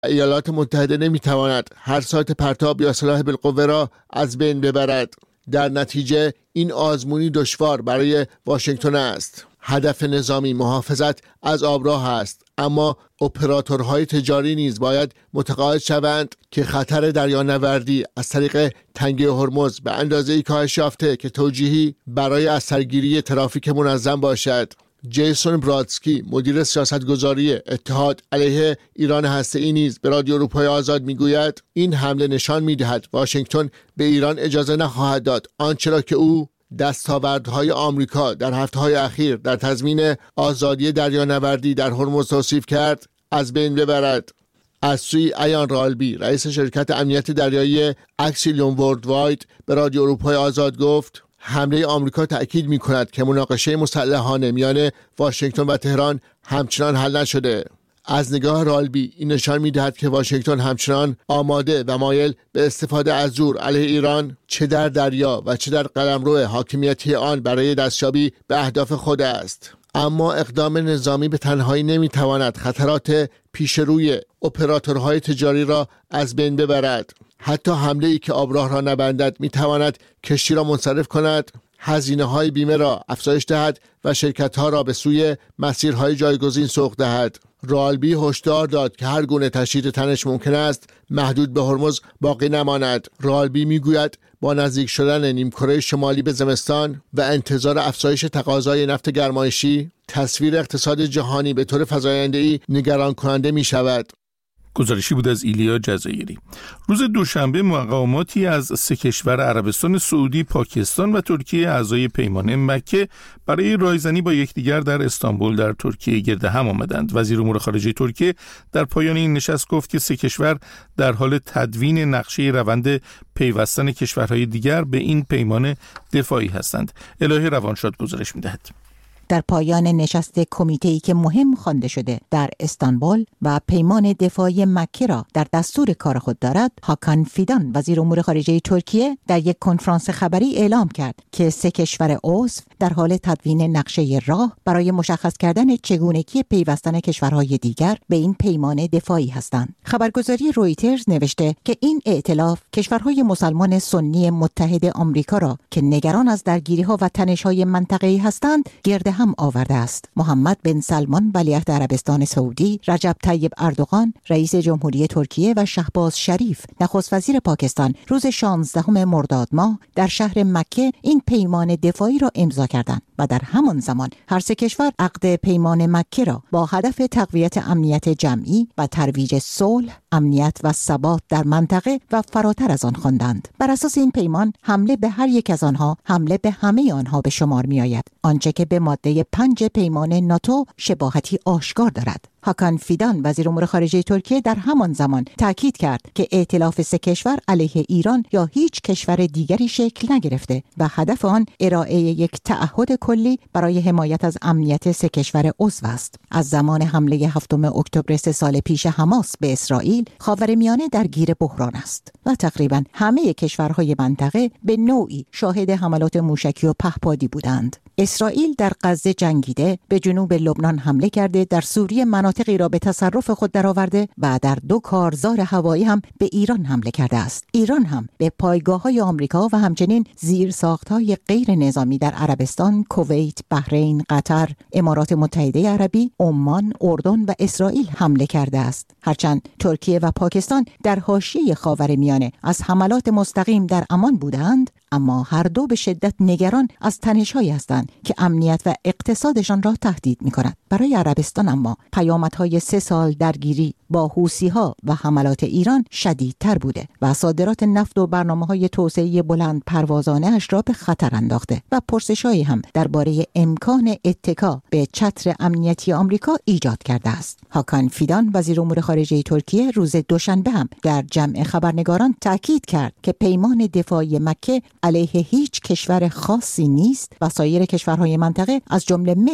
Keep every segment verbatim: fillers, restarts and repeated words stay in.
ایالات متحده نمیتواند هر سایت پرتاب یا سلاح بالقوه را از بین ببرد. در نتیجه این آزمونی دشوار برای واشنگتن است. هدف نظامی محافظت از آبراه است، اما اپراتورهای تجاری نیز باید متقاعد شوند که خطر دریانوردی از طریق تنگه هرمز به اندازه‌ای کاهش یافته که توجیهی برای از سرگیری ترافیک منظم باشد. جیسون برادسکی، مدیر سیاستگذاری اتحاد علیه ایران هسته‌ای نیز به رادیو اروپای آزاد میگوید این حمله نشان می‌دهد واشنگتن به ایران اجازه نخواهد داد آنچه را که او دستاوردهای آمریکا در هفته‌های اخیر در تضمین آزادی دریانوردی در هرمز توصیف کرد از بین ببرد. از سوی ایان رالبی، رئیس شرکت امنیت دریایی اکسیلیون وردواید، به رادیو اروپای آزاد گفت حمله آمریکا تأکید می‌کند که مناقشه مسلحانه میان واشنگتن و تهران همچنان حل نشده. از نگاه رالبی این نشان می‌دهد که واشنگتن همچنان آماده و مایل به استفاده از زور علیه ایران چه در دریا و چه در قلمرو حاکمیتی آن برای دستیابی به اهداف خود است. اما اقدام نظامی به تنهایی نمی‌تواند خطرات پیشروی اپراتورهای تجاری را از بین ببرد. حتی حمله‌ای که آبراه را نبندد می‌تواند کشتی را منصرف کند، هزینه‌های بیمه را افزایش دهد و شرکت‌ها را به سوی مسیرهای جایگزین سوق دهد. رالبی هشدار داد که هر گونه تشدید تنش ممکن است محدود به هرمز باقی نماند. رالبی میگوید با نزدیک شدن نیمکره شمالی به زمستان و انتظار افزایش تقاضای نفت گرمایشی، تصویر اقتصاد جهانی به طور فزاینده‌ای نگران کننده می شود. گزارشی بود از ایلیا جزایری. روز دوشنبه مقاماتی از سه کشور عربستان سعودی، پاکستان و ترکیه اعضای پیمان مکه برای رایزنی با یکدیگر در استانبول در ترکیه گرد هم آمدند. وزیر امور خارجه ترکیه در پایان این نشست گفت که سه کشور در حال تدوین نقشه روند پیوستن کشورهای دیگر به این پیمان دفاعی هستند. الهه روانشاد گزارش می‌دهد. در پایان نشست کمیته‌ای که مهم خوانده شده در استانبول و پیمان دفاعی مکه را در دستور کار خود دارد، هاکان فیدان وزیر امور خارجه ترکیه در یک کنفرانس خبری اعلام کرد که سه کشور عضو در حال تدوین نقشه راه برای مشخص کردن چگونگی پیوستن کشورهای دیگر به این پیمان دفاعی هستند. خبرگزاری رویترز نوشته که این ائتلاف کشورهای مسلمان سنی متحد آمریکا را که نگران از درگیری‌ها و تنش‌های منطقه‌ای هستند گرد هم آورده است. محمد بن سلمان ولیعهد عربستان سعودی، رجب طیب اردوغان رئیس جمهوری ترکیه و شهباز شریف نخست وزیر پاکستان روز شانزدهم مرداد ماه در شهر مکه این پیمان دفاعی را امضا کردند و در همان زمان هر سه کشور عقد پیمان مکه را با هدف تقویت امنیت جمعی و ترویج صلح، امنیت و ثبات در منطقه و فراتر از آن خواندند. بر اساس این پیمان حمله به هر یک از آنها حمله به همه آنها به شمار می آید، آنچه که به ماده پنج پیمان ناتو شباهتی آشکار دارد. هاکان فیدان وزیر امور خارجه ترکیه در همان زمان تاکید کرد که ائتلاف سه کشور علیه ایران یا هیچ کشور دیگری شکل نگرفته و هدف آن ارائه یک تعهد کلی برای حمایت از امنیت سه کشور عضو است. از زمان حمله هفتم اکتبر سه سال پیش حماس به اسرائیل، خاورمیانه درگیر بحران است و تقریبا همه کشورهای منطقه به نوعی شاهد حملات موشکی و پهپادی بودند. اسرائیل در غزه جنگیده، به جنوب لبنان حمله کرده، در سوریه مناطقی را به تصرف خود درآورده و در دو کارزار هوایی هم به ایران حمله کرده است. ایران هم به پایگاه‌های آمریکا و همچنین زیرساخت‌های غیر نظامی در عربستان، کویت، بحرین، قطر، امارات متحده عربی، عمان، اردن و اسرائیل حمله کرده است. هرچند ترکیه و پاکستان در حاشیه خاورمیانه از حملات مستقیم در امان بودند، اما هر دو به شدت نگران از تنش‌هایی هستند که امنیت و اقتصادشان را تهدید می‌کند. برای عربستان اما پیامدهای سه سال درگیری با حوثی‌ها و حملات ایران شدیدتر بوده و صادرات نفت و برنامه‌های توسعه بلند پروازانه اش را به خطر انداخته و پرسش‌هایی هم درباره امکان اتکا به چتر امنیتی آمریکا ایجاد کرده است. هاکان فیدان وزیر امور خارجه ترکیه روز دوشنبه هم در جمع خبرنگاران تاکید کرد که پیمان دفاعی مکه علیه هیچ کشور خاصی نیست و سایر کشورهای منطقه از جمله مصر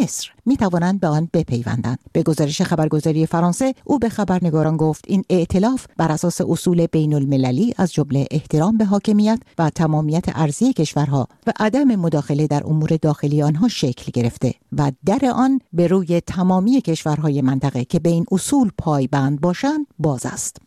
می توانند به آن بپیوندند. به گزارش خبرگزاری فرانسه، او به خبرنگاران گفت این ائتلاف بر اساس اصول بین المللی از جمله احترام به حاکمیت و تمامیت ارضی کشورها و عدم مداخله در امور داخلی آنها شکل گرفته و در آن به روی تمامی کشورهای منطقه که به این اصول پایبند باشند باز است.